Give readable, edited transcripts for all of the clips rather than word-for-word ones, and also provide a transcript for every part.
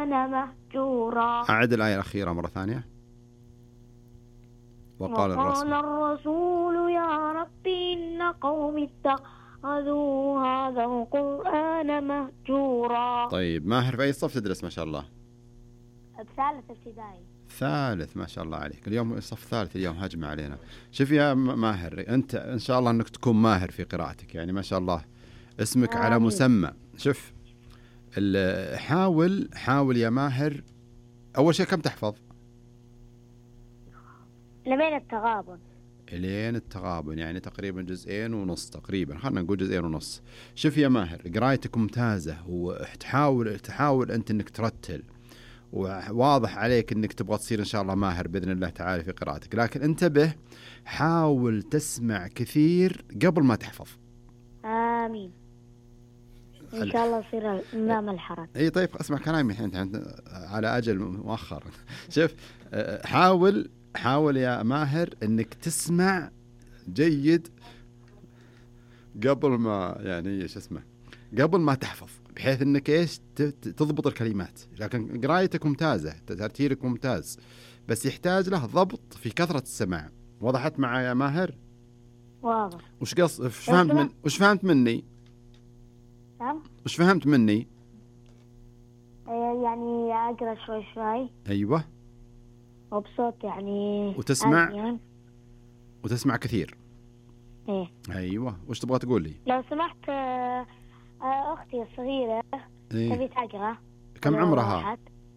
مهجورا. أعد الآية الأخيرة مرة ثانية. وقال الرسول يا ربي إن قوم اتخذوا هذا القرآن مهجورا. طيب ماهر في أي صف تدرس ما شاء الله؟ بثالث ابتدائي. ثالث، ما شاء الله عليك. اليوم صف ثالث، اليوم هجمة علينا. شوف يا ماهر، أنت إن شاء الله أنك تكون ماهر في قراءتك، يعني ما شاء الله اسمك على مسمى. شوف حاول يا ماهر. أول شيء كم تحفظ؟ لمين التغابن. لين التغابن، يعني تقريبا 2.5 تقريبا، خلنا نقول 2.5. شوف يا ماهر، قرايتك ممتازة، وتحاول أنت أنك ترتل، وواضح عليك أنك تبغى تصير إن شاء الله ماهر بإذن الله تعالى في قراءتك. لكن انتبه، حاول تسمع كثير قبل ما تحفظ. آمين. إن شاء الله يصير إمام الحرم. اي طيب، اسمع كلامي الحين على أجل مؤخر. شوف، حاول يا ماهر انك تسمع جيد قبل ما يعني قبل ما تحفظ، بحيث انك تضبط الكلمات. لكن قرايتك ممتازة، ترتيلك ممتاز، بس يحتاج له ضبط في كثرة السماع. وضحت معي يا ماهر؟ واضح. وش فهمت مني؟ وش فهمت مني؟ يعني أقرأ شوي. أيوة. وبصوت يعني. وتسمع كثير. إيه. أيوة. وش تبغى تقول لي؟ لو سمحت، أختي الصغيرة تبي تقرأ. كم عمرها؟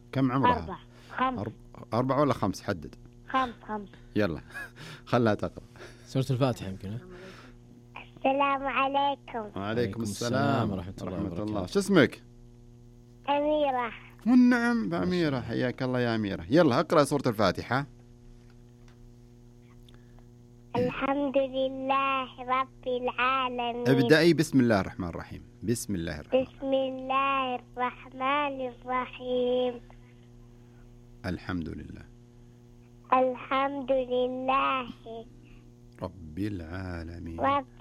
4 ولا 5؟ حدد. 5. يلا خلها تقرأ سورة الفاتحة يمكن. السلام عليكم. وعليكم السلام ورحمة الله. شو اسمك؟ أميرة. والنعم أميرة، حياك الله يا أميرة. يلا اقرأ سورة الفاتحة. الحمد لله رب العالمين. ابدأي بسم الله الرحمن الرحيم. بسم الله الرحمن الرحيم. الحمد لله رب العالمين.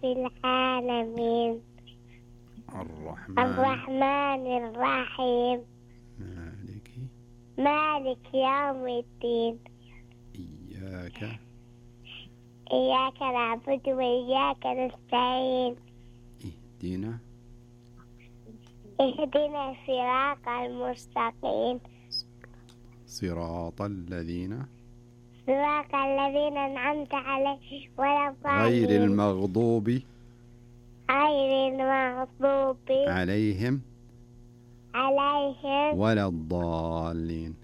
الرحمن الرحيم. مالك يوم الدين. إياك نعبد وإياك نستعين. اهدنا الصراط المستقيم. صراط الذين أنعمت عليهم ولا الضالين. غير المغضوب عليهم ولا الضالين.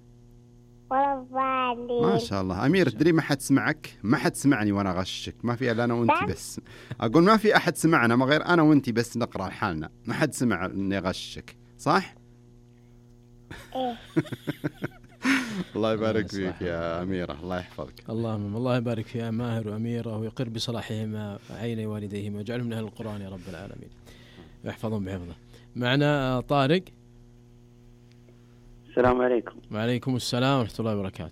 ما شاء الله أمير. تدري ما حد سمعك، ما حد سمعني وأنا أغشك. ما في إلا أنا وأنت بس. أقول ما في أحد سمعنا ما غير أنا وأنت بس نقرأ لحالنا. ما حد سمع إني أغشك، صح؟ إيه. الله يبارك فيك يا أميرة، الله يحفظك. اللهم الله يبارك فيها ماهر وأميرة، ويقر بصلاحهما عين والديهما، ويجعلهم من أهل القرآن يا رب العالمين، ويحفظهم بحفظه. معنا طارق. السلام عليكم. وعليكم السلام ورحمة الله وبركاته.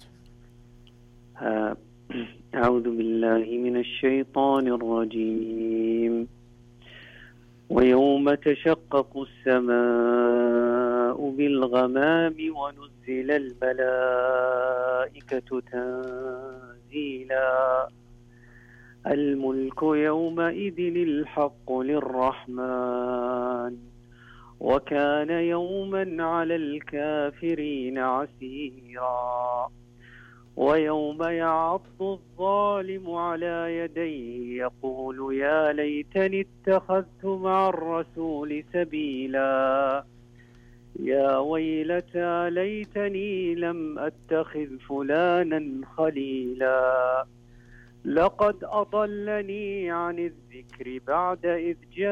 أعوذ بالله من الشيطان الرجيم. ويوم تشقق السماء بالغمام ونزل الملائكة تنزيلا. الملك يومئذ الحق للرحمن وكان يوما على الكافرين عسيرا. ويوم يعض الظالم على يديه يقول يا ليتني اتخذت مع الرسول سبيلا. يا ويلتى ليتني لم أتخذ فلانا خليلا. لقد أضلني عن الذكر بعد إذ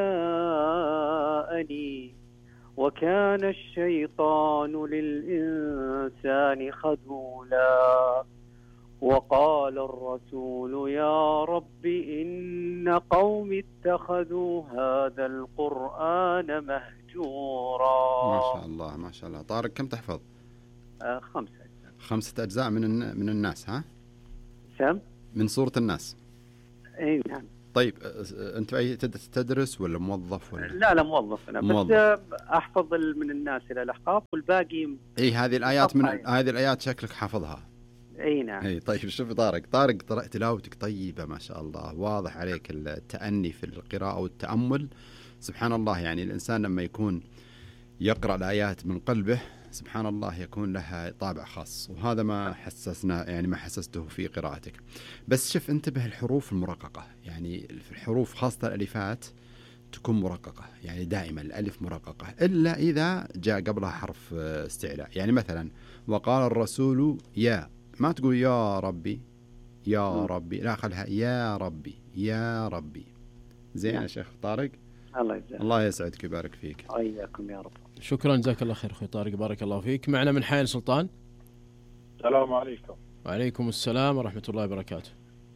جاءني وكان الشيطان للإنسان خذولا. وقال الرسول يا رب إن قوم اتخذوا هذا القرآن مهجورا. ما شاء الله ما شاء الله. طارق كم تحفظ؟ 5 أجزاء. 5 أجزاء من الناس، ها؟ سم؟ من سورة الناس. أي نعم. طيب أنت تدرس ولا موظف ولا؟ لا موظف أنا موظف. بس أحفظ من الناس إلى الأحقاف والباقي. هذه الآيات هذه الآيات شكلك حافظها. اي نعم. طيب شوف طارق تلاوتك طيبة ما شاء الله، واضح عليك التأني في القراءة والتأمل. سبحان الله، يعني الإنسان لما يكون يقرأ الآيات من قلبه سبحان الله يكون لها طابع خاص، وهذا ما حسسته في قراءتك. بس شوف انتبه الحروف المرققة، يعني في الحروف خاصة الألفات تكون مرققة، يعني دائما الألف مرققة إلا إذا جاء قبلها حرف استعلاء. يعني مثلا وقال الرسول يا، ما تقول يا ربي يا ربي، لا خلها يا ربي يا ربي. زين يا شيخ طارق، الله يجزاك. الله يسعدك ويبارك فيك. وإياكم يا رب. شكرا جزاك الله خير أخوي طارق، بارك الله فيك. معنا من حي سلطان. السلام عليكم. وعليكم السلام ورحمة الله وبركاته.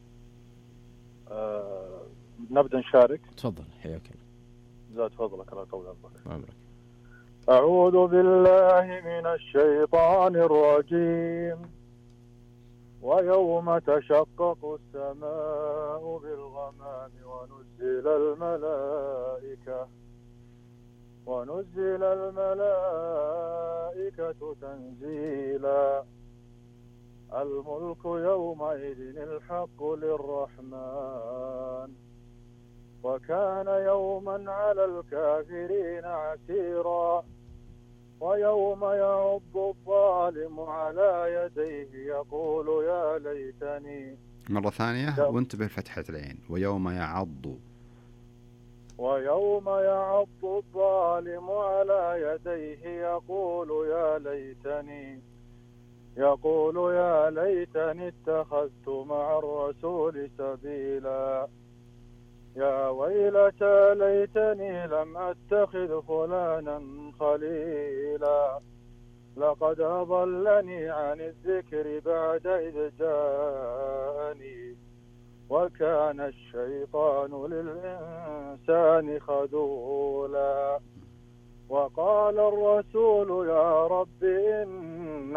نبدأ نشارك. تفضل حياك الله. زاد فضلك الله يطول عمرك. أعوذ بالله من الشيطان الرجيم. ويوم تشقق السماء بالغمام ونزل الملائكة تنزيلا. الملك يومئذ الحق للرحمن وكان يوما على الكافرين عسيرا. ويوم يعض الظالم على يديه يقول يا ليتني. مرة ثانية وانتبه فتحة العين. ويوم يعض الظالم على يديه يقول يا ليتني اتخذت مع الرسول سبيلا. يا ويلتى ليتني لم أتخذ فلانا خليلا. لقد أضلني عن الذكر بعد إذ جاءني وكان الشيطان للإنسان خذولا. وقال الرسول يا رب إن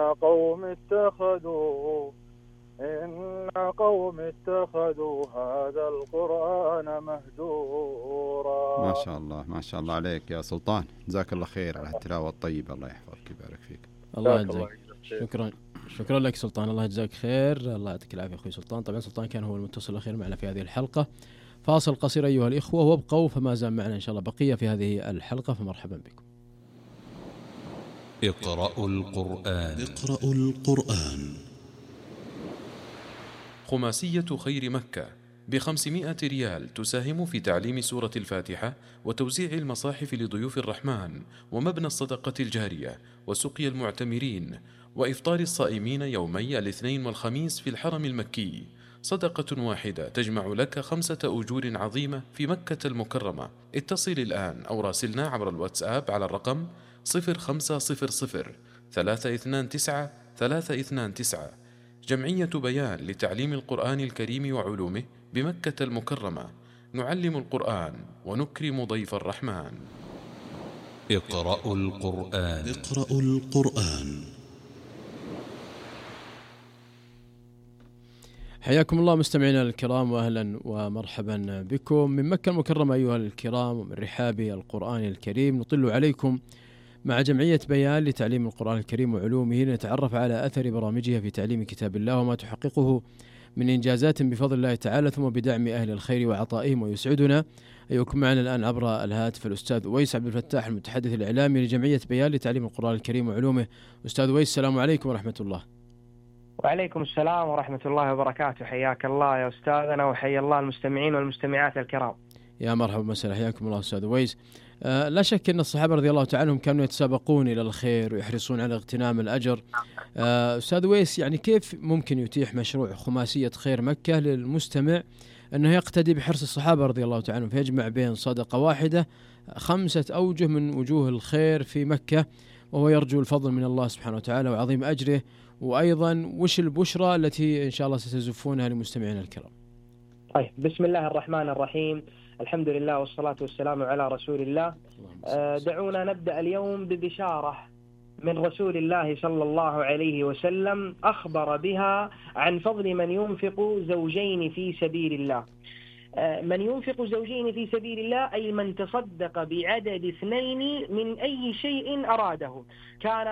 قوم اتخذوا هذا القرآن مهجورا. ما شاء الله ما شاء الله عليك يا سلطان، جزاك الله خير على التلاوة الطيبة، الله يحفظك ويبارك فيك. الله يجزاك. شكرا لك سلطان، الله يجزاك خير، الله يعطيك العافية أخوي سلطان. طبعا سلطان كان هو المتصل الأخير معنا في هذه الحلقة. فاصل قصير أيها الإخوة وابقوا، فما زال معنا إن شاء الله بقية في هذه الحلقة، فمرحبا بكم. اقرأوا القرآن. خماسية خير مكة ب500 ريال تساهم في تعليم سورة الفاتحة وتوزيع المصاحف لضيوف الرحمن ومبنى الصدقة الجارية وسقي المعتمرين وإفطار الصائمين يومي الاثنين والخميس في الحرم المكي. صدقة واحدة تجمع لك 5 أجور عظيمة في مكة المكرمة. اتصل الآن أو راسلنا عبر الواتساب على الرقم 0500 329 329. جمعية بيان لتعليم القرآن الكريم وعلومه بمكة المكرمة. نعلم القرآن ونكرم ضيف الرحمن. اقرأوا القرآن. حياكم الله مستمعينا الكرام، وأهلا ومرحبا بكم من مكة المكرمة أيها الكرام، ومن رحاب القرآن الكريم نطل عليكم مع جمعية بيان لتعليم القرآن الكريم وعلومه، لنتعرف على أثر برامجها في تعليم كتاب الله وما تحققه من إنجازات بفضل الله تعالى، ثم بدعم أهل الخير وعطائهم. ويسعدنا أن يكون معنا الآن عبر الهاتف الأستاذ أويس عبد الفتاح، المتحدث الإعلامي لجمعية بيان لتعليم القرآن الكريم وعلومه. أستاذ أويس السلام عليكم ورحمة الله. وعليكم السلام ورحمة الله وبركاته. حياك الله يا أستاذنا، وحيا الله المستمعين والمستمعات الكرام. يا مرحبا مساء، حياكم الله أستاذ أويس. لا شك أن الصحابة رضي الله تعالى عنهم كانوا يتسابقون إلى الخير ويحرصون على اغتنام الأجر. أستاذ أويس، يعني كيف ممكن يتيح مشروع خماسية خير مكة للمستمع أنه يقتدي بحرص الصحابة رضي الله تعالى عنهم، فيجمع بين صدقة واحدة 5 أوجه من وجوه الخير في مكة، وهو يرجو الفضل من الله سبحانه وتعالى وعظيم أجره؟ وأيضا وش البشرى التي إن شاء الله ستزفونها لمستمعينا الكرام؟ طيب، بسم الله الرحمن الرحيم، الحمد لله والصلاة والسلام على رسول الله. دعونا نبدأ اليوم ببشارة من رسول الله صلى الله عليه وسلم أخبر بها عن فضل من ينفق زوجين في سبيل الله. من ينفق زوجين في سبيل الله أي من تصدق بعدد 2 من أي شيء أراده، كان